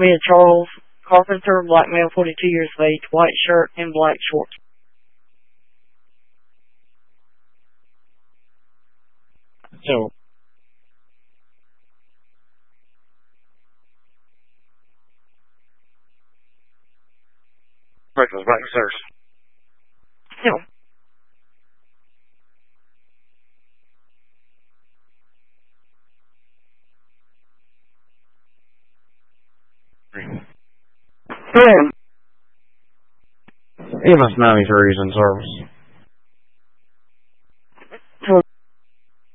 me Charles Carpenter, black male, 42 years of age, white shirt and black shorts. So, breakfast, black stairs. No. EMS 93 is in service.